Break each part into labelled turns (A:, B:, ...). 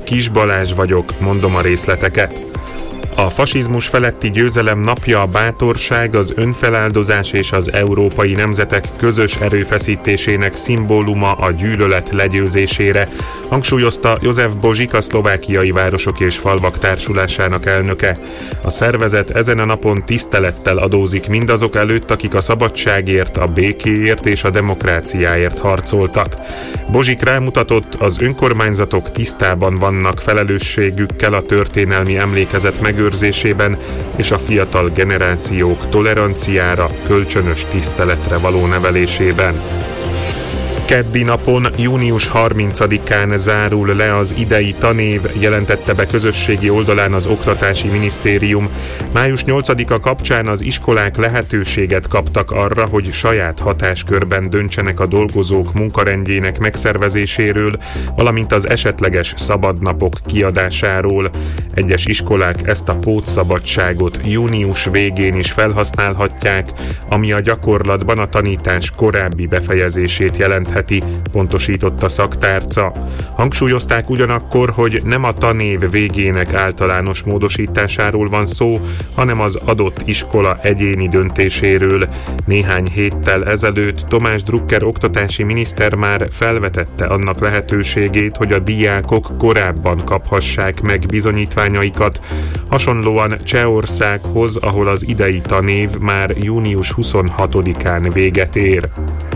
A: Kis Balázs vagyok, mondom a részleteket. A fasizmus feletti győzelem napja a bátorság, az önfeláldozás és az európai nemzetek közös erőfeszítésének szimbóluma a gyűlölet legyőzésére, hangsúlyozta Jozef Bozsik, a Szlovákiai Városok és Falvak Társulásának elnöke. A szervezet ezen a napon tisztelettel adózik mindazok előtt, akik a szabadságért, a békéért és a demokráciáért harcoltak. Bozsik rámutatott, az önkormányzatok tisztában vannak felelősségükkel a történelmi emlékezet megőrzésében és a fiatal generációk toleranciára, kölcsönös tiszteletre való nevelésében. Keddi napon, június 30-án zárul le az idei tanév, jelentette be közösségi oldalán az Oktatási Minisztérium. Május 8-a kapcsán az iskolák lehetőséget kaptak arra, hogy saját hatáskörben döntsenek a dolgozók munkarendjének megszervezéséről, valamint az esetleges szabadnapok kiadásáról. Egyes iskolák ezt a pótszabadságot június végén is felhasználhatják, ami a gyakorlatban a tanítás korábbi befejezését jelentheti, pontosította szaktárca. Hangsúlyozták ugyanakkor, hogy nem a tanév végének általános módosításáról van szó, hanem az adott iskola egyéni döntéséről. Néhány héttel ezelőtt Tomás Drucker oktatási miniszter már felvetette annak lehetőségét, hogy a diákok korábban kaphassák meg bizonyítványaikat, hasonlóan Csehországhoz, ahol az idei tanév már június 26-án véget ér.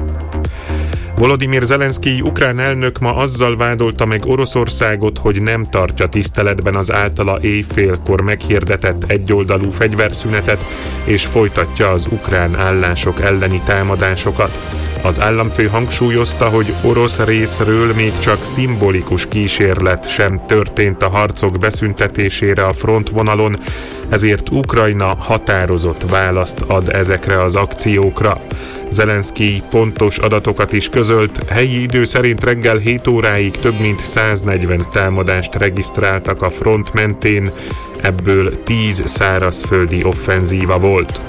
A: Volodymyr Zelenszkij ukrán elnök ma azzal vádolta meg Oroszországot, hogy nem tartja tiszteletben az általa éjfélkor meghirdetett egyoldalú fegyverszünetet, és folytatja az ukrán állások elleni támadásokat. Az államfő hangsúlyozta, hogy orosz részről még csak szimbolikus kísérlet sem történt a harcok beszüntetésére a frontvonalon, ezért Ukrajna határozott választ ad ezekre az akciókra. Zelenszkij pontos adatokat is közölt, helyi idő szerint reggel 7 óráig több mint 140 támadást regisztráltak a front mentén, ebből 10 szárazföldi offenzíva volt.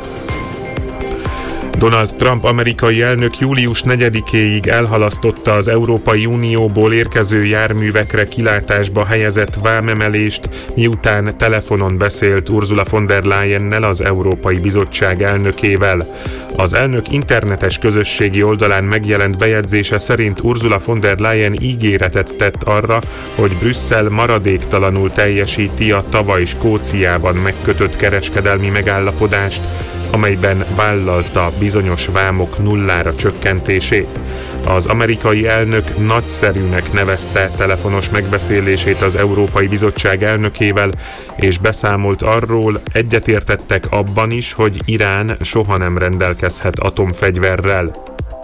A: Donald Trump amerikai elnök július 4-éig elhalasztotta az Európai Unióból érkező járművekre kilátásba helyezett vámemelést, miután telefonon beszélt Ursula von der Leyennel, az Európai Bizottság elnökével. Az elnök internetes közösségi oldalán megjelent bejegyzése szerint Ursula von der Leyen ígéretet tett arra, hogy Brüsszel maradéktalanul teljesíti a tavaly Skóciában megkötött kereskedelmi megállapodást, amelyben vállalta bizonyos vámok nullára csökkentését. Az amerikai elnök nagyszerűnek nevezte telefonos megbeszélését az Európai Bizottság elnökével, és beszámolt arról, egyetértettek abban is, hogy Irán soha nem rendelkezhet atomfegyverrel.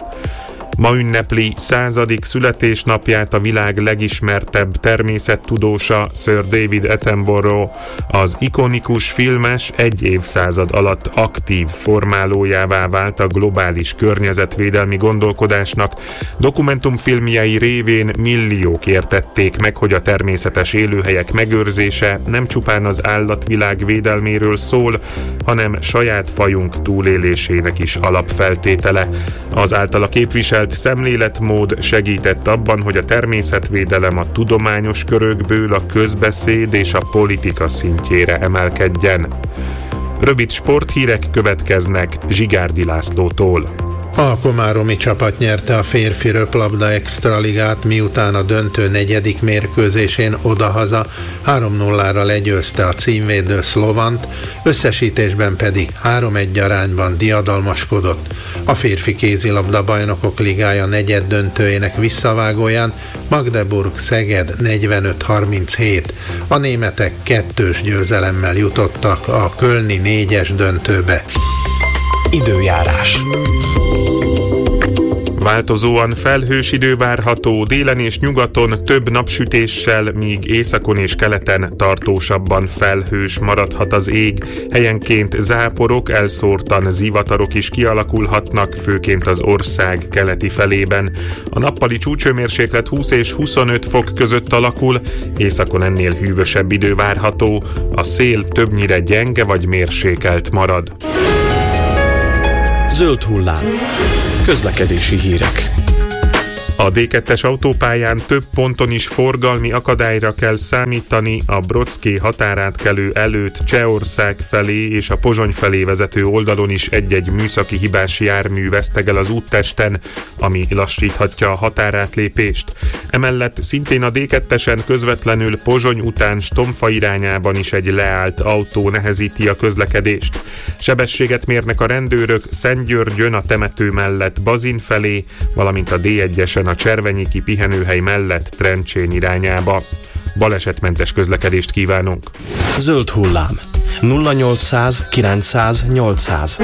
A: Ma ünnepli 100. születésnapját a világ legismertebb természettudósa, Sir David Attenborough, az ikonikus filmes egy évszázad alatt aktív formálójává vált a globális környezetvédelmi gondolkodásnak. Dokumentumfilmjei révén milliók értették meg, hogy a természetes élőhelyek megőrzése nem csupán az állatvilág védelméről szól, hanem saját fajunk túlélésének is alapfeltétele. Az általa képviselt szemléletmód segített abban, hogy a természetvédelem a tudományos körökből a közbeszéd és a politika szintjére emelkedjen. Rövid sporthírek következnek Zsigárdi Lászlótól.
B: A komáromi csapat nyerte a férfi röplabda extraligát, miután a döntő negyedik mérkőzésén odahaza 3-0-ra legyőzte a címvédő Szlovant, összesítésben pedig 3-1 arányban diadalmaskodott. A férfi kézilabda bajnokok ligája negyeddöntőjének visszavágóján Magdeburg-Szeged 45-37. A németek 2-s győzelemmel jutottak a kölni 4-es döntőbe.
C: Időjárás.
A: Változóan felhős idő várható, délen és nyugaton több napsütéssel, míg északon és keleten tartósabban felhős maradhat az ég. Helyenként záporok, elszórtan zivatarok is kialakulhatnak, főként az ország keleti felében. A nappali csúcsőmérséklet 20 és 25 fok között alakul, északon ennél hűvösebb idő várható, a szél többnyire gyenge vagy mérsékelt marad.
C: Zöld hullám. Közlekedési hírek.
A: A D2-es autópályán több ponton is forgalmi akadályra kell számítani a Brodszky határátkelő előtt Csehország felé és a Pozsony felé vezető oldalon is egy-egy műszaki hibás jármű vesztegel az úttesten, ami lassíthatja a határátlépést. Emellett szintén a D2-esen közvetlenül Pozsony után Stomfa irányában is egy leállt autó nehezíti a közlekedést. Sebességet mérnek a rendőrök Szentgyörgyön a temető mellett Bazin felé, valamint a D1-esen a Cservenyiki pihenőhely mellett Trencsén irányába. Balesetmentes közlekedést kívánunk!
C: Zöld hullám 0800 900 800.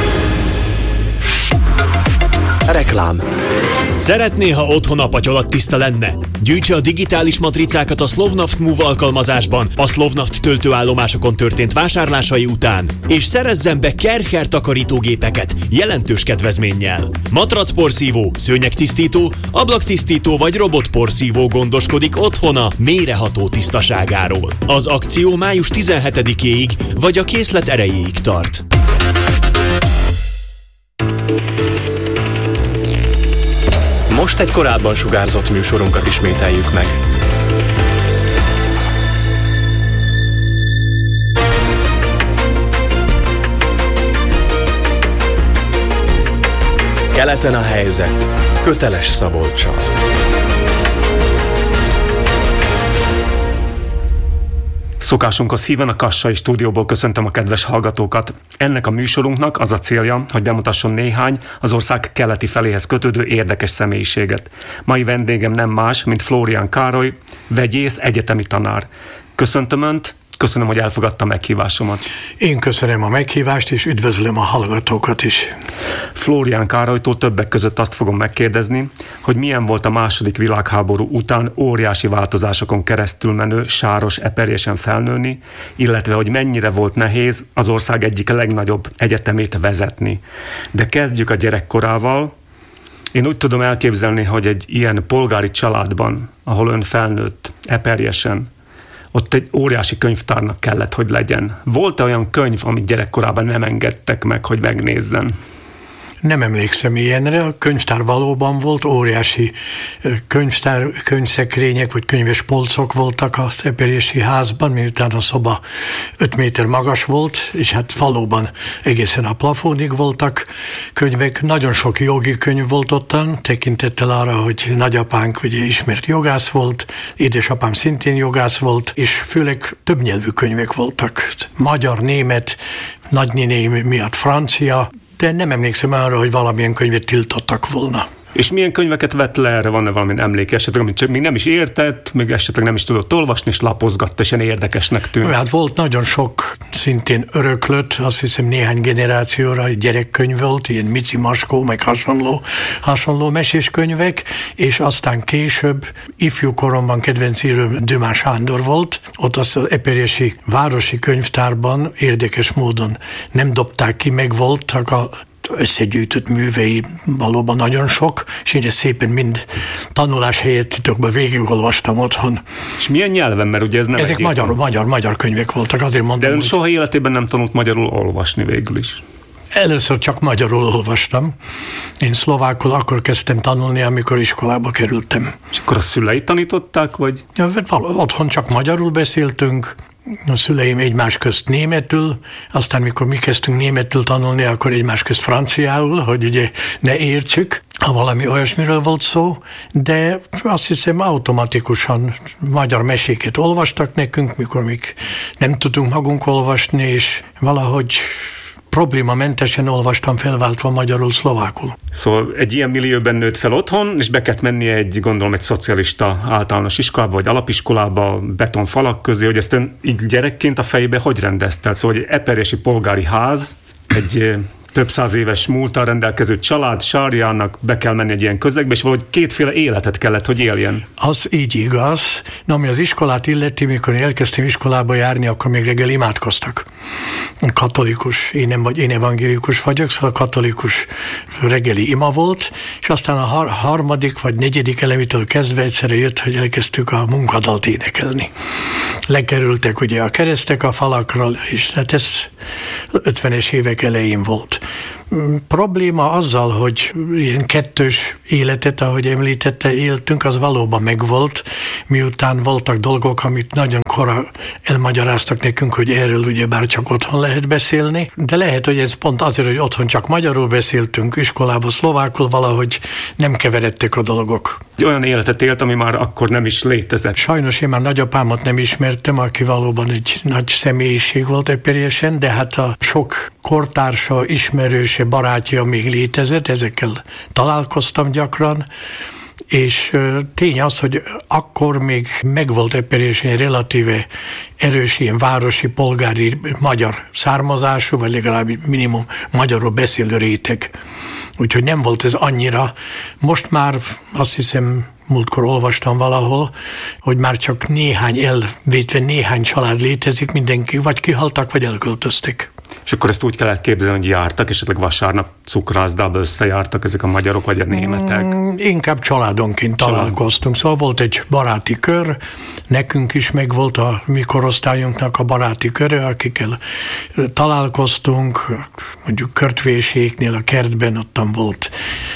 C: Reklám.
D: Szeretné, ha otthon a patyolat tiszta lenne? Gyűjtse a digitális matricákat a Slovnaft Move alkalmazásban a Slovnaft töltőállomásokon történt vásárlásai után, és szerezzen be Kercher takarítógépeket jelentős kedvezménnyel. Matracporszívó, szőnyegtisztító, ablaktisztító vagy robotporszívó gondoskodik otthona mélyreható tisztaságáról. Az akció május 17-éig vagy a készlet erejéig tart.
C: Most egy korábban sugárzott műsorunkat ismételjük meg. Keleten a helyzet. Köteles Szabolccsal.
E: Szokásunkhoz híven a Kassai stúdióból köszöntöm a kedves hallgatókat. Ennek a műsorunknak az a célja, hogy bemutasson néhány az ország keleti feléhez kötődő érdekes személyiséget. Mai vendégem nem más, mint Flórián Károly, vegyész, egyetemi tanár. Köszöntöm Önt, köszönöm, hogy elfogadta meghívásomat.
F: Én köszönöm a meghívást, és üdvözlöm a hallgatókat is.
E: Flórián Károlytól többek között azt fogom megkérdezni, hogy milyen volt a második világháború után óriási változásokon keresztül menő Sáros Eperjesen felnőni, illetve hogy mennyire volt nehéz az ország egyik legnagyobb egyetemét vezetni. De kezdjük a gyerekkorával. Én úgy tudom elképzelni, hogy egy ilyen polgári családban, ahol ön felnőtt, Eperjesen, ott egy óriási könyvtárnak kellett, hogy legyen. Volt-e olyan könyv, amit gyerekkorában nem engedtek meg, hogy megnézzen?
F: Nem emlékszem ilyenre, a könyvtár valóban volt, óriási könyvszekrények vagy könyves polcok voltak az Eperjesi házban, miután a szoba 5 méter magas volt, és hát valóban egészen a plafonig voltak könyvek. Nagyon sok jogi könyv volt ottan, tekintettel arra, hogy nagyapánk ugye ismert jogász volt, édesapám szintén jogász volt, és főleg többnyelvű könyvek voltak. Magyar, német, nagynéném miatt francia, de nem emlékszem arra, hogy valamilyen könyvet tiltottak volna.
E: És milyen könyveket vett le, erre van-e valamilyen emlék esetleg, amit csak még nem is értett, még esetleg nem is tudott olvasni, és lapozgatta, és ilyen érdekesnek tűnt?
F: Hát volt nagyon sok, szintén öröklött, azt hiszem néhány generációra gyerekkönyv volt, ilyen Mici Maskó, meg hasonló meséskönyvek, és aztán később, ifjú koromban kedvenc írőm Dümás Sándor volt, ott az Eperjesi városi könyvtárban érdekes módon nem dobták ki, meg voltak a összegyűjtött művei valóban nagyon sok, és én ezt szépen mind tanulás helyett titokban végigolvastam otthon.
E: És milyen nyelven, mert ugye ez nem
F: ezek magyar könyvek voltak, azért mondom.
E: De ön soha életében nem tanult magyarul olvasni végül is?
F: Először csak magyarul olvastam. Én szlovákul akkor kezdtem tanulni, amikor iskolába kerültem.
E: És akkor a szülei tanították, vagy?
F: Ja, otthon csak magyarul beszéltünk, a szüleim egymás közt németül, aztán mikor mi kezdtünk németül tanulni, akkor egymás közt franciául, hogy ugye ne értsük, ha valami olyasmiről volt szó, de azt hiszem automatikusan magyar meséket olvastak nekünk, mikor még nem tudtunk magunk olvasni, és valahogy problémamentesen olvastam felváltva magyarul, szlovákul.
E: Szóval egy ilyen millióben nőtt fel otthon, és be kellett mennie gondolom egy szocialista általános iskolába, vagy alapiskolába, betonfalak közé, hogy ezt ön így gyerekként a fejébe hogy rendezte? Szóval egy eperjesi polgári ház, egy több száz éves múlttal rendelkező család sárjának be kell menni egy ilyen közegbe, és valahogy kétféle életet kellett, hogy éljen.
F: Az így igaz. Na, ami az iskolát illeti, mikor elkezdtem iskolába járni, akkor még reggel imádkoztak. Katolikus, én evangélikus vagyok, szóval katolikus reggeli ima volt, és aztán a harmadik vagy negyedik elemitől kezdve egyszerre jött, hogy elkezdtük a munkadalt énekelni. Lekerültek ugye a keresztek a falakról, és hát ez 50-es évek elején volt. probléma azzal, hogy ilyen kettős életet, ahogy említette, éltünk, az valóban megvolt, miután voltak dolgok, amit nagyon korán elmagyaráztak nekünk, hogy erről ugyebár csak otthon lehet beszélni, de lehet, hogy ez pont azért, hogy otthon csak magyarul beszéltünk, iskolában szlovákul, valahogy nem keveredtek a dolgok.
E: Olyan életet élt, ami már akkor nem is létezett.
F: Sajnos én már nagyapámat nem ismertem, aki valóban egy nagy személyiség volt Eperjesen, de hát a sok kortársa, ismerőse, barátja még létezett, ezekkel találkoztam gyakran, és tény az, hogy akkor még megvolt Eperjesen egy relatíve erős ilyen városi, polgári, magyar származású, vagy legalább minimum magyarul beszélő réteg. Úgyhogy nem volt ez annyira. Most már azt hiszem, múltkor olvastam valahol, hogy már csak néhány család létezik, mindenki vagy kihaltak, vagy elköltöztek.
E: És akkor ezt úgy kell elképzelni, hogy jártak, esetleg vasárnap cukrászdába összejártak ezek a magyarok, vagy a németek?
F: Inkább családonként találkoztunk. Szóval volt egy baráti kör, nekünk is megvolt a mi korosztályunknak a baráti köre, akikkel találkoztunk, mondjuk körtvéséknél a kertben, ottan volt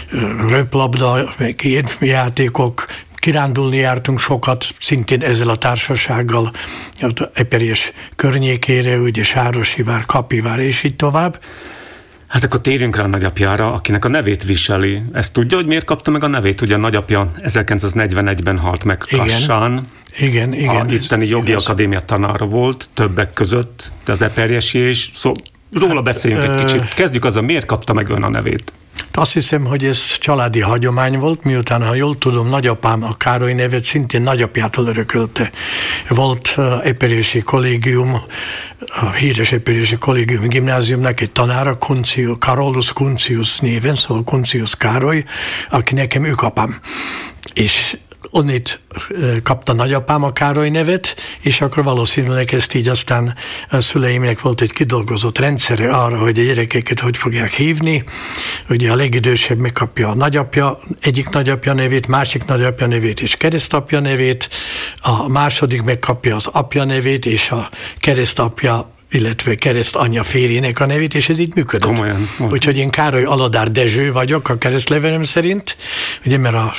F: röplabda, meg ilyen játékok, kirándulni jártunk sokat, szintén ezzel a társasággal, Eperjes környékére, ugye Sárosivár, Kapivár, és így tovább.
E: Hát akkor térjünk rá a nagyapjára, akinek a nevét viseli. Ezt tudja, hogy miért kapta meg a nevét? Ugye a nagyapja 1941-ben halt meg Kassán.
F: Igen.
E: A itteni jogi akadémia tanára volt, többek között, de az eperjesi is. Szóval róla beszéljünk egy kicsit. Kezdjük azzal, miért kapta meg ön a nevét?
F: Azt hiszem, hogy ez családi hagyomány volt, miután, ha jól tudom, nagyapám a Károly nevet szintén nagyapjától örökölte. Volt Eperjesi kollégium, a híres Eperjesi kollégium gimnáziumnak egy tanára, Carolus Kuncius néven, szóval Kuncius Károly, aki nekem őkapám. És onnét kapta nagyapám a Károly nevet, és akkor valószínűleg ezt így aztán a szüleimnek volt egy kidolgozott rendszere arra, hogy a gyerekeket hogy fogják hívni. Ugye a legidősebb megkapja a nagyapja, egyik nagyapja nevét, másik nagyapja nevét és keresztapja nevét, a második megkapja az apja nevét és a keresztapja, illetve keresztanyja férjének a nevét, és ez így működött.
E: Komolyan.
F: Úgyhogy én Károly Aladár Dezső vagyok a keresztlevelem szerint, ugye, mert a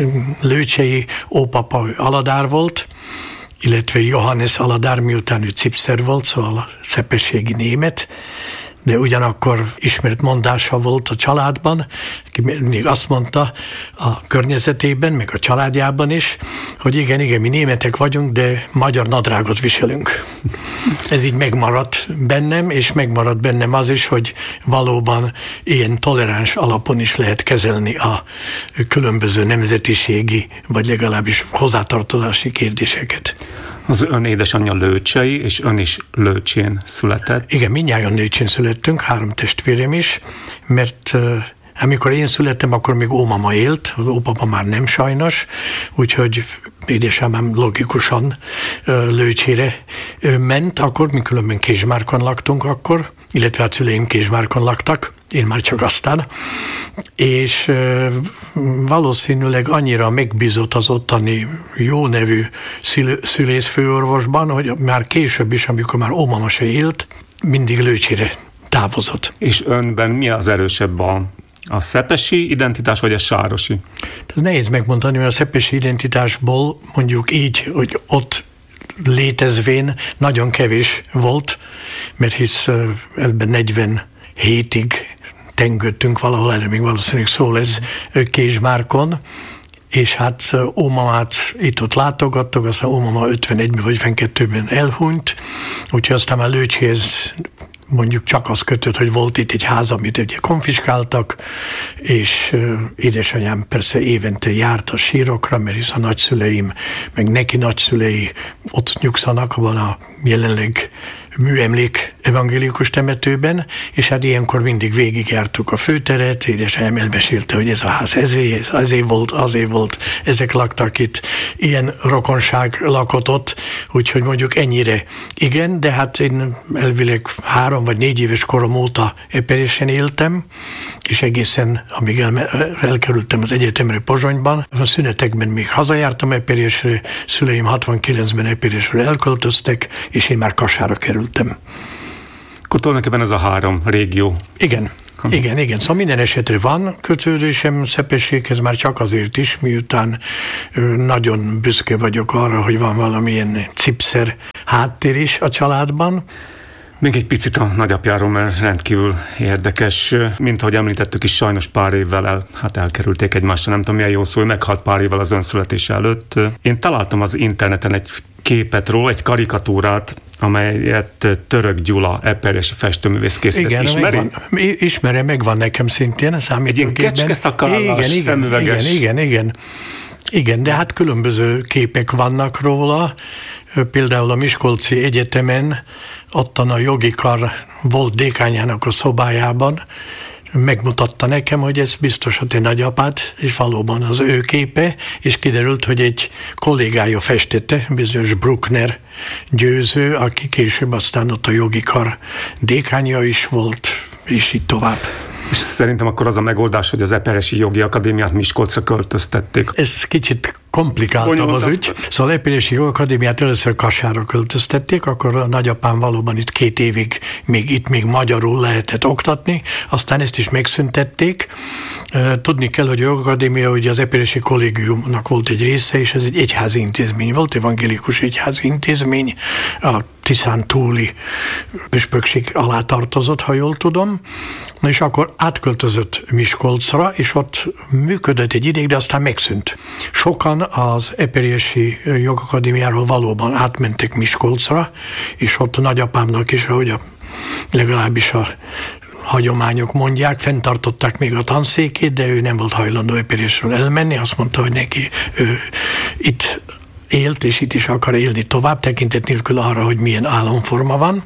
F: lőcsei ópapa Aladár volt, illetve Johannes Aladár, miután ő cipszer volt, szóval szepességi német, de ugyanakkor ismert mondása volt a családban, aki még azt mondta a környezetében, meg a családjában is, hogy igen, mi németek vagyunk, de magyar nadrágot viselünk. Ez így megmaradt bennem, és megmaradt bennem az is, hogy valóban ilyen toleráns alapon is lehet kezelni a különböző nemzetiségi, vagy legalábbis hozzátartozási kérdéseket.
E: Az ön édesanyja lőcsei, és ön is Lőcsén született.
F: Igen, mindnyájan Lőcsén születtünk, 3 testvérem is, mert amikor én születtem, akkor még ómama élt, az ópapa már nem sajnos, úgyhogy édesanyám logikusan Lőcsére ment, akkor mi különben Kézsmárkon laktunk akkor, illetve a szüleim Kézsmárkon laktak, én már csak aztán, és valószínűleg annyira megbízott az ottani jó nevű szülészfőorvosban, hogy már később is, amikor már ómama se élt, mindig Lőcsére távozott.
E: És önben mi az erősebb, a szepesi identitás, vagy a sárosi?
F: Ez nehéz megmondani, mert a szepesi identitásból mondjuk így, hogy ott létezvén nagyon kevés volt, mert hisz ebben 47-ig tengődtünk valahol, erre még valószínűleg szó lesz Kézsmárkon, és hát ómamát itt-ott látogattok, aztán ómama 51-ben vagy 52-ben elhunyt, úgyhogy aztán már Lőcséhez mondjuk csak az kötött, hogy volt itt egy ház, amit ugye konfiskáltak, és édesanyám persze évente járt a sírokra, mert hisz a nagyszüleim, meg neki nagyszülei ott nyugszanak abban a jelenleg műemlék evangélikus temetőben, és hát ilyenkor mindig végigjártuk a főteret, édesanyám elmesélte, hogy ez a ház azért volt, ezek laktak itt, ilyen rokonság lakott ott, úgyhogy mondjuk ennyire igen, de hát én elvileg 3 vagy 4 éves korom óta Eperjesen éltem, és egészen, amíg elkerültem az egyetemre Pozsonyban, a szünetekben még hazajártam Eperjesre, szüleim 69-ben Eperjesre elköltöztek, és én már Kassára kerültem.
E: Akkor tulajdonképpen ez a 3 régió.
F: Igen. Igen. Szóval minden esetre van kötődésem Szepességhez, már csak azért is, miután nagyon büszke vagyok arra, hogy van valamilyen cipszer háttér is a családban.
E: Még egy picit a nagyapjáról, mert rendkívül érdekes. Mint ahogy említettük is, sajnos pár évvel elkerülték egymásra, nem tudom milyen jó szó, hogy meghalt pár évvel az önszületése előtt. Én találtam az interneten egy képet róla, egy karikatúrát, amelyet Török Gyula eperjesi festőművész készített.
F: Igen,
E: ismeri?
F: Ismerem, megvan nekem szintén a számítógépben.
E: Egy ilyen kecskeszakállas, szemüveges.
F: Igen, de hát különböző képek vannak róla. Például a Miskolci Egyetemen, ottan a jogi kar volt dékányának a szobájában, megmutatta nekem, hogy ez biztos a te nagyapád, és valóban az ő képe, és kiderült, hogy egy kollégája festette, bizonyos Bruckner Győző, aki később aztán ott a jogi kar dékánya is volt, és így tovább.
E: És szerintem akkor az a megoldás, hogy az Eperjesi Jogi Akadémiát Miskolcra költöztették.
F: Ez kicsit komplikáltabb az ügy. Szóval az Eperjesi Jogi Akadémiát először Kassára költöztették, akkor a nagyapám valóban itt 2 évig még magyarul lehetett oktatni, aztán ezt is megszüntették. Tudni kell, hogy a Jogakadémia ugye az Eperjesi Kollégiumnak volt egy része, és ez egy egyházi intézmény volt, evangélikus egyházi intézmény, a Tiszán túli püspökség alá tartozott, ha jól tudom. Na és akkor átköltözött Miskolcra, és ott működött egy ideig, de aztán megszűnt. Sokan az Eperjesi Jogakadémiáról valóban átmentek Miskolcra, és ott nagyapámnak is, ahogy legalábbis a hagyományok mondják, fenntartották még a tanszékét, de ő nem volt hajlandó Eperjesről elmenni, azt mondta, hogy neki ő itt élt, és itt is akar élni tovább, tekintet nélkül arra, hogy milyen álomforma van.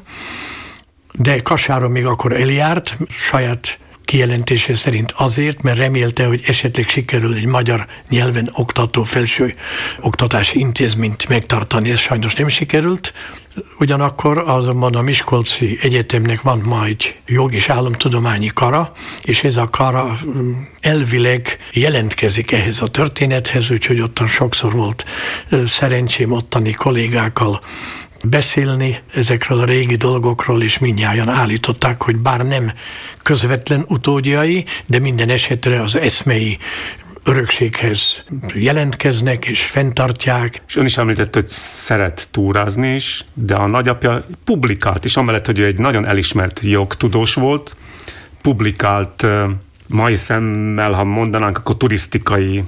F: De Kassára még akkor eljárt, saját kijelentése szerint azért, mert remélte, hogy esetleg sikerül egy magyar nyelven oktató felső oktatási intézményt megtartani, ez sajnos nem sikerült. Ugyanakkor azonban a Miskolci Egyetemnek van majd jog- és államtudományi kara, és ez a kara elvileg jelentkezik ehhez a történethez, úgyhogy ottan sokszor volt szerencsém ottani kollégákkal beszélni ezekről a régi dolgokról, és mindnyájan állították, hogy bár nem közvetlen utódjai, de minden esetre az eszmei örökséghez jelentkeznek és fenntartják.
E: És ön is említett, hogy szeret túrázni is, de a nagyapja publikált is, amellett, hogy ő egy nagyon elismert jogtudós volt, publikált mai szemmel, ha mondanánk, akkor turisztikai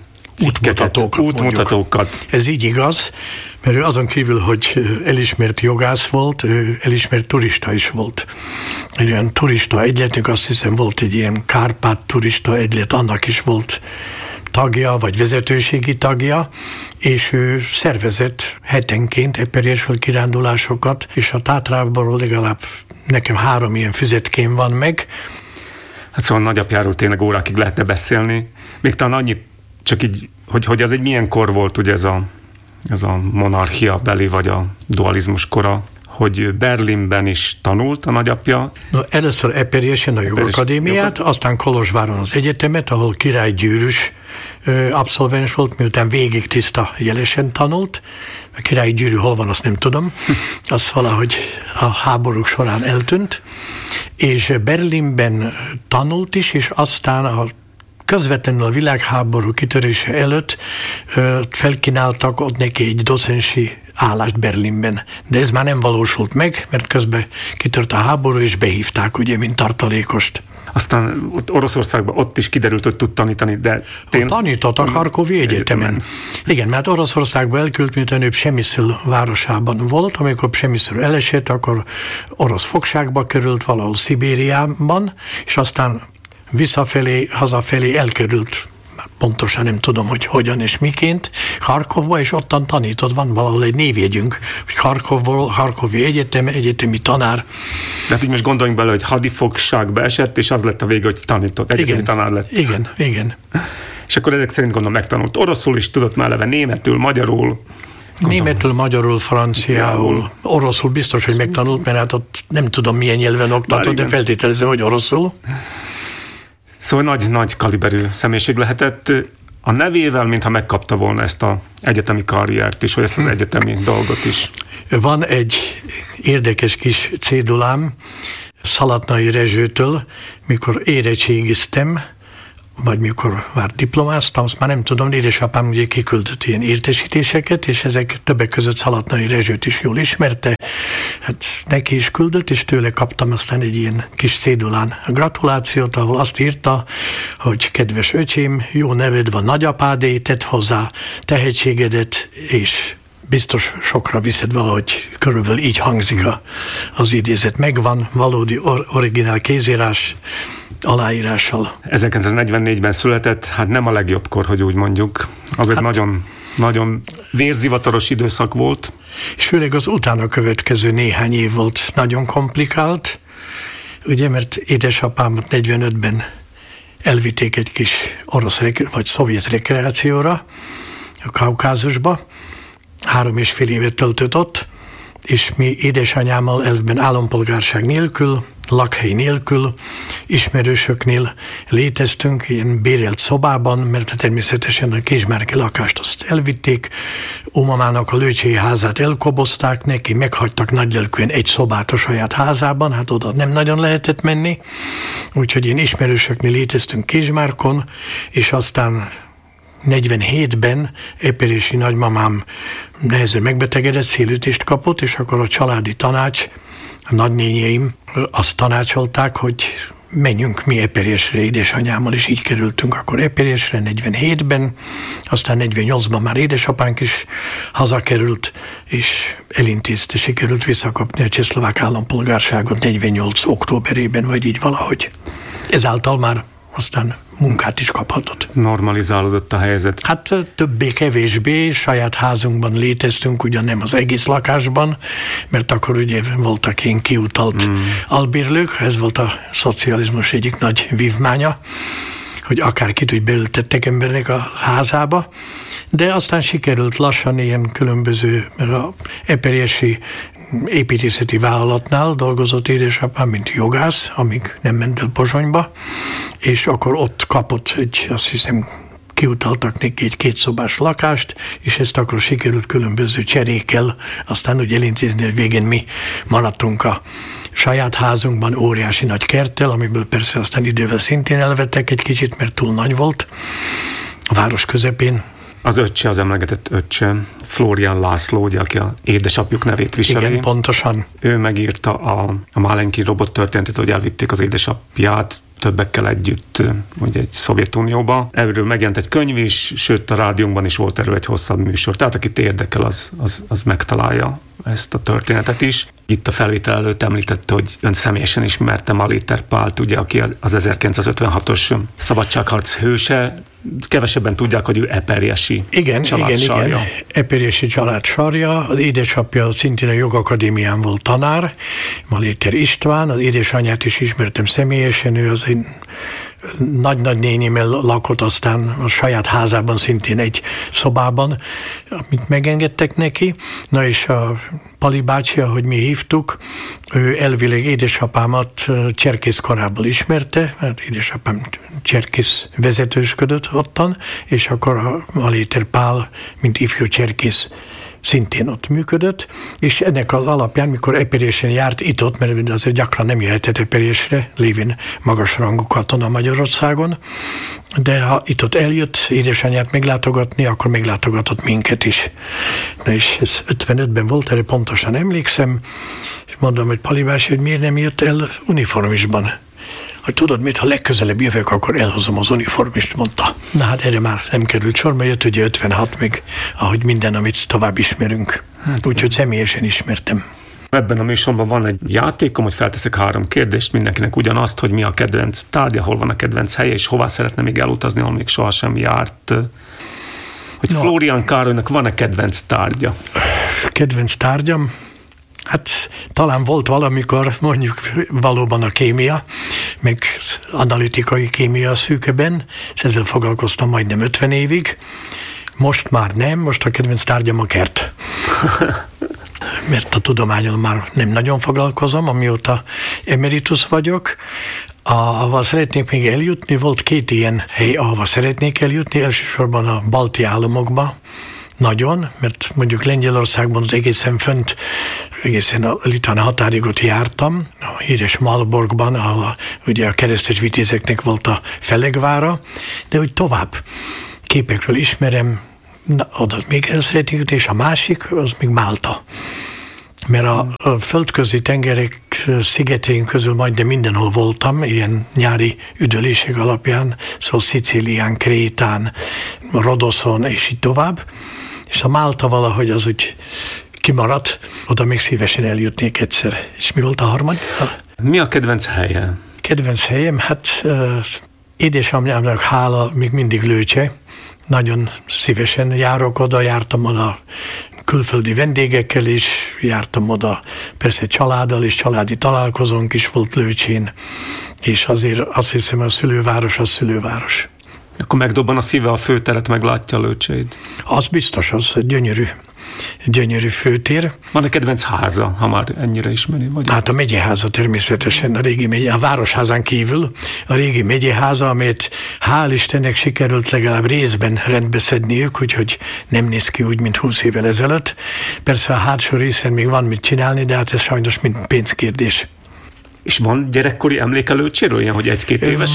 E: útmutatókat.
F: Ez így igaz, mert ő azon kívül, hogy elismert jogász volt, ő elismert turista is volt. Egy olyan turista egyletnek, azt hiszem volt egy ilyen Kárpát turista egylet, annak is volt tagja, vagy vezetőségi tagja, és ő szervezett hetenként Eperjesről kirándulásokat, és a Tátrából legalább nekem 3 ilyen füzetkém van meg.
E: Hát szóval nagyapjáról tényleg órákig lehetne beszélni. Még talán annyit, csak így, hogy ez egy milyen kor volt, ugye ez a monarchia beli, vagy a dualizmus kora, hogy Berlinben is tanult a nagyapja.
F: Először Eperjesen a Jogakadémiát, aztán Kolozsváron az egyetemet, ahol Király Gyűrűs abszolvens volt, miután végig tiszta jelesen tanult. A Király Gyűrű hol van, azt nem tudom. Az valahogy a háborúk során eltűnt. És Berlinben tanult is, és aztán közvetlenül a világháború kitörése előtt felkínáltak ott neki egy docensi állást Berlinben. De ez már nem valósult meg, mert közben kitört a háború, és behívták, ugye, mint tartalékost.
E: Aztán Oroszországban ott is kiderült, hogy tud tanítani, de...
F: Tanított a Harkovi Egyetemen. Igen, mert Oroszországba elküldt, miután ő Przemyszl városában volt, amikor Przemyszl elesett, akkor orosz fogságba került valahol Szibériában, és aztán visszafelé, hazafelé elkerült, pontosan nem tudom, hogy hogyan és miként, Harkovba, és ottan tanított, van valahol egy névjegyünk, Harkovból, Harkovi Egyetem, egyetemi tanár.
E: Tehát így most gondoljunk bele, hogy hadifogságba esett, és az lett a vége, hogy tanított, egyetemi tanár lett.
F: Igen.
E: És akkor ezek szerint gondolom megtanult oroszul is, tudott már eleve németül, magyarul.
F: Németül, magyarul, franciául, oroszul biztos, hogy megtanult, mert hát ott nem tudom milyen nyelven oktatott, de feltételezem, hogy oroszul.
E: Szóval nagy kaliberű személyiség lehetett. A nevével, mintha megkapta volna ezt az egyetemi karriert is, vagy ezt az egyetemi dolgot is.
F: Van egy érdekes kis cédulám, Szalatnai Rezsőtől, mikor érettségiztem, vagy mikor már diplomáztam, azt már nem tudom, édesapám ugye kiküldött ilyen értesítéseket, és ezek többek között Szalatnai Rezsőt is jól ismerte, hát neki is küldött, és tőle kaptam aztán egy ilyen kis cédulán a gratulációt, ahol azt írta, hogy kedves öcsém, jó neved van nagyapádé, tedd hozzá tehetségedet, és biztos sokra viszed, valahogy körülbelül így hangzik az idézet. Megvan, valódi originál kézírás, aláírással.
E: 1944-ben született, hát nem a legjobb kor, hogy úgy mondjuk. Az egy nagyon vérzivataros időszak volt.
F: És főleg az utána következő néhány év volt nagyon komplikált, ugye, mert édesapámat 45-ben elvitték egy kis orosz vagy szovjet rekreációra, a Kaukázusba, 3,5 évet töltött ott, és mi édesanyámmal elvben állampolgárság nélkül, lakhely nélkül, ismerősöknél léteztünk, ilyen bérelt szobában, mert természetesen a Késmárki lakást azt elvitték, ómamának a Lőcsei házát elkobozták neki, meghagytak nagylelkűen egy szobát a saját házában, hát oda nem nagyon lehetett menni, úgyhogy én ismerősöknél léteztünk Késmárkon, és aztán 47-ben eperési nagymamám nehezen megbetegedett, szélütést kapott, és akkor a családi tanács, a nagynényeim azt tanácsolták, hogy menjünk mi Eperjesre édesanyámmal, és így kerültünk akkor Eperjesre 47-ben, aztán 48-ban már édesapánk is hazakerült, és elintézte, sikerült visszakapni a csehszlovák állampolgárságot 48 októberében, vagy így valahogy. Ezáltal már aztán munkát is kaphatott.
E: Normalizálódott a helyzet.
F: Hát többé-kevésbé saját házunkban léteztünk, ugyan nem az egész lakásban, mert akkor ugye voltak ilyen kiutalt albérlők, ez volt a szocializmus egyik nagy vívmánya, hogy akárkit úgy beültettek embernek a házába, de aztán sikerült lassan ilyen különböző, mert a eperjesi építészeti vállalatnál dolgozott édesapám, mint jogász, amíg nem ment el Pozsonyba, és akkor ott kapott azt hiszem, kiutaltak neki egy 2 szobás lakást, és ezt akkor sikerült különböző cserékkel aztán úgy elintézni, hogy végén mi maradtunk a saját házunkban óriási nagy kerttel, amiből persze aztán idővel szintén elvettek egy kicsit, mert túl nagy volt a város közepén.
E: Az öccse, az emlegetett öccse, Flórián László, ugye, aki a édesapjuk nevét viseli.
F: Igen, pontosan.
E: Ő megírta a Málenki robot történetet, hogy elvitték az édesapját többekkel együtt ugye egy Szovjetunióba. Erről megjelent egy könyv is, sőt a rádiónkban is volt erről egy hosszabb műsor. Tehát akit érdekel, az megtalálja ezt a történetet is. Itt a felvétel előtt említette, hogy ön személyesen ismerte Maléter Pált, ugye, aki az 1956-os szabadságharc hőse. Kevesebben tudják, hogy ő eperjesi család sarja. Igen. Eperjesi
F: család sarja. Az édesapja szintén a Jogakadémián volt tanár, Maléter István, az édesanyját is ismertem személyesen, ő az én nagy-nagynénimmel lakott aztán a saját házában, szintén egy szobában, amit megengedtek neki. Na és a Pali bácsi, ahogy mi hívtuk, ő elvileg édesapámat cserkész korából ismerte, mert édesapám cserkész vezetősködött ottan, és akkor a Maléter Pál, mint ifjú cserkész, szintén ott működött, és ennek az alapján, mikor Eperjesen járt itt-ott, mert azért gyakran nem jöhetett Eperjesre, lévén magasrangú katona Magyarországon, de ha itt-ott eljött édesanyját meglátogatni, akkor meglátogatott minket is. Na és ez 55-ben volt, erre pontosan emlékszem, és mondom, hogy Pali bácsi, hogy miért nem jött el uniformisban. Hogy tudod mit, ha legközelebb jövök, akkor elhozom az uniformist, mondta. Na hát erre már nem került sor, mert jött ugye 56 még, ahogy minden, amit tovább ismerünk. Úgyhogy személyesen ismertem.
E: Ebben a műsorban van egy játékom, hogy felteszek 3 kérdést mindenkinek ugyanazt, hogy mi a kedvenc tárgya, hol van a kedvenc helye, és hová szeretne még elutazni, ahol még sohasem járt. Hogy Flórián Károlynak van-e kedvenc tárgya? Kedvenc
F: tárgyam? Hát talán volt valamikor mondjuk valóban a kémia, meg analitikai kémia szűkeben, ezzel foglalkoztam majdnem 50 évig. Most már nem, most a kedvenc tárgyam a kert. Mert a tudománnyal már nem nagyon foglalkozom, amióta emeritus vagyok. Ahova szeretnék még eljutni, volt 2 ilyen hely, ahova szeretnék eljutni, elsősorban a balti államokba, nagyon, mert mondjuk Lengyelországban egészen fönt, egészen a litán határig ott jártam, a híres Malborgban, ahol ugye a keresztes vitézeknek volt a felegvára, de úgy tovább képekről ismerem, oda még el szeretnék, és a másik, az még Málta. Mert a földközi tengerek szigeteink közül majdnem mindenhol voltam, ilyen nyári üdülések alapján, szóval Szicílián, Krétán, Rodoszon, és így tovább. És a Málta valahogy az úgy kimaradt, oda még szívesen eljutnék egyszer. És mi volt a harmadik?
E: Mi a kedvenc helye?
F: Kedvenc helyem? Hát édesanyámnak hála még mindig Lőcse. Nagyon szívesen jártam oda külföldi vendégekkel is, jártam oda persze családdal, és családi találkozónk is volt Lőcsén, és azért azt hiszem, a szülőváros az szülőváros.
E: Akkor megdobban a szíve, a főteret meglátja Lőcséit?
F: Az biztos, az gyönyörű főtér.
E: Van egy kedvenc háza, ha már ennyire ismeri? Vagy?
F: Hát a megyeháza természetesen, a régi megye, a városházán kívül a régi megyeháza, amit hál' Istennek sikerült legalább részben rendbeszedniük, úgyhogy nem néz ki úgy, mint 20 évvel ezelőtt. Persze a hátsó részen még van mit csinálni, de hát ez sajnos mind pénzkérdés.
E: És van gyerekkori emléke Lőcséről, ilyen, hogy 1-2 éves?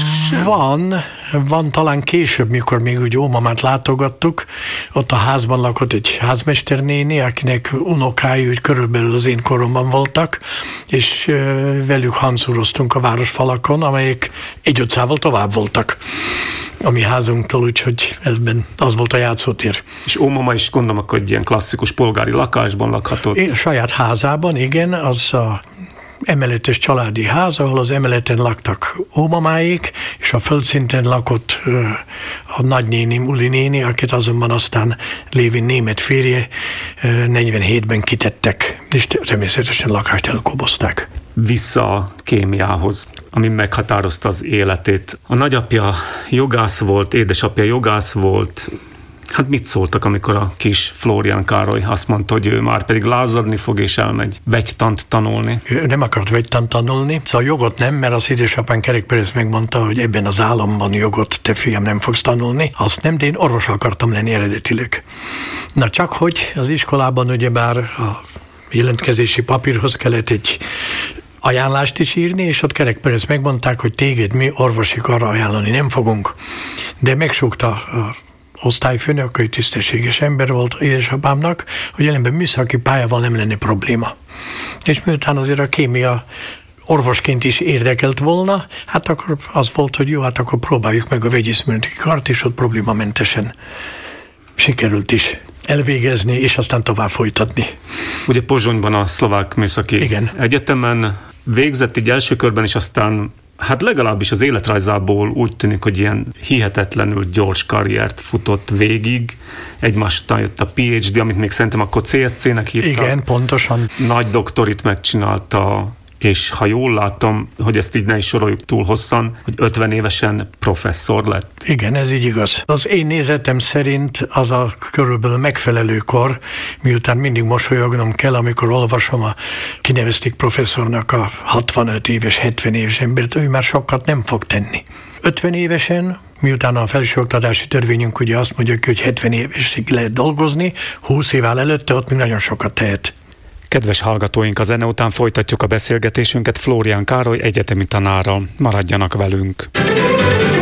F: Van talán később, mikor még úgy ómamát látogattuk, ott a házban lakott egy házmesternéni, akinek unokái úgy körülbelül az én koromban voltak, és velük hancúroztunk a városfalakon, amelyek egy utcával tovább voltak a mi házunktól, úgyhogy ebben az volt a játszótér.
E: És ómama is gondolom, akkor egy ilyen klasszikus polgári lakásban lakhatott?
F: A saját házában, igen, az a emeletes családi ház, ahol az emeleten laktak ómamáik, és a földszinten lakott a nagynéni, Uli néni, akit azonban aztán lévén német férje 47-ben kitettek, és természetesen lakást elkobozták.
E: Vissza a kémiához, ami meghatározta az életét. A nagyapja jogász volt, édesapja jogász volt. Hát mit szóltak, amikor a kis Flórián Károly azt mondta, hogy ő már pedig lázadni fog, és elmegy vegytant tanulni?
F: Ő nem akart vegytant tanulni, szóval jogot nem, mert az édesapám Kerek Perez megmondta, hogy ebben az államban jogot, te fiam, nem fogsz tanulni. Azt nem, de én orvos akartam lenni eredetileg. Na csak hogy az iskolában ugyebár a jelentkezési papírhoz kellett egy ajánlást is írni, és ott Kerek Perez megmondták, hogy téged mi orvosi karra ajánlani nem fogunk. De megsúgta a osztályfőnök, hogy tisztességes ember volt édesapámnak, hogy ellenben műszaki pályával nem lenne probléma. És miután azért a kémia orvosként is érdekelt volna, hát akkor az volt, hogy jó, hát akkor próbáljuk meg a vegyészmérnöki kart, és ott problémamentesen sikerült is elvégezni, és aztán tovább folytatni.
E: Ugye Pozsonyban a Szlovák Műszaki Egyetemen végzett így első körben, és aztán hát legalábbis az életrajzából úgy tűnik, hogy ilyen hihetetlenül gyors karriert futott végig. Egymás után jött a PhD, amit még szerintem akkor CSC-nek hívta.
F: Igen, pontosan.
E: Nagy doktorit megcsinálta, és ha jól látom, hogy ezt így ne is soroljuk túl hosszan, hogy 50 évesen professzor lett.
F: Igen, ez így igaz. Az én nézetem szerint az a körülbelül megfelelő kor, miután mindig mosolyognom kell, amikor olvasom, kinevezték professzornak a 65 éves, 70 éves embert, ő már sokat nem fog tenni. 50 évesen, miután a felsőoktatási törvényünk ugye azt mondja, hogy 70 évesig lehet dolgozni, 20 évvel előtte ott még nagyon sokat tehet.
E: Kedves hallgatóink, a zene után folytatjuk a beszélgetésünket Flórián Károly egyetemi tanárral. Maradjanak velünk!